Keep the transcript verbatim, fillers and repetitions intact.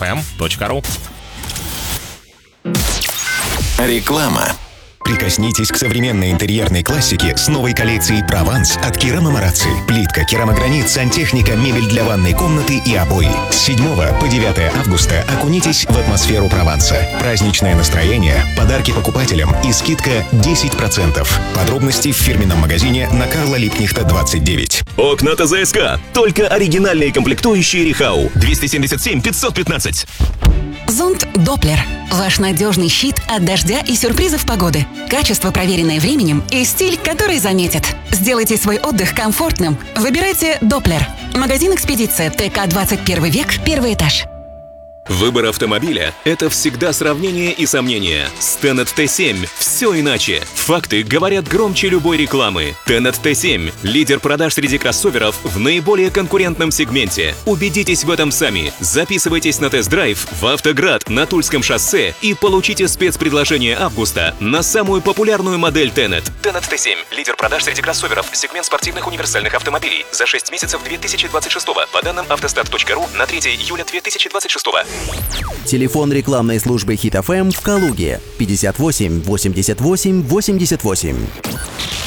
эф эм точка ру. Реклама. Прикоснитесь к современной интерьерной классике с новой коллекцией «Прованс» от Керама Марацци. Плитка, керамогранит, сантехника, мебель для ванной комнаты и обои. С седьмого по девятое августа окунитесь в атмосферу Прованса. Праздничное настроение, подарки покупателям и скидка десять процентов. Подробности в фирменном магазине на Карла Липкнехта, двадцать девять. Окна ТЗСК. Только оригинальные комплектующие Рихау. двести семьдесят семь пятьсот пятнадцать. Зонт Доплер. Ваш надежный щит от дождя и сюрпризов погоды. Качество, проверенное временем, и стиль, который заметит. Сделайте свой отдых комфортным. Выбирайте Доплер. Магазин «Экспедиция», ТК двадцать первый век, первый этаж. Выбор автомобиля – это всегда сравнение и сомнения. С Tenet Т семь все иначе. Факты говорят громче любой рекламы. Tenet Т семь – лидер продаж среди кроссоверов в наиболее конкурентном сегменте. Убедитесь в этом сами. Записывайтесь на тест-драйв в Автоград на Тульском шоссе и получите спецпредложение августа на самую популярную модель Tenet. Tenet Т семь – лидер продаж среди кроссоверов, сегмент спортивных универсальных автомобилей. За шесть месяцев две тысячи двадцать шестого по данным автостат точка ру на третье июля две тысячи двадцать шестого. Телефон рекламной службы Хит эф эм в Калуге пятьдесят восемь восемьдесят восемь восемьдесят восемь.